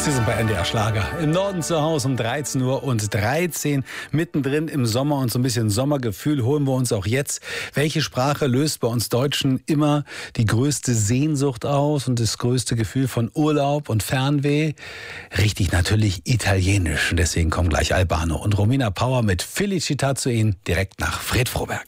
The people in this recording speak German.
Sie sind bei NDR Schlager. Im Norden zu Hause um 13:13 Uhr. Mittendrin im Sommer und so ein bisschen Sommergefühl holen wir uns auch jetzt. Welche Sprache löst bei uns Deutschen immer die größte Sehnsucht aus und das größte Gefühl von Urlaub und Fernweh? Richtig, natürlich Italienisch. Und deswegen kommen gleich Albano und Romina Power mit Felicità zu Ihnen direkt nach Fred Froberg.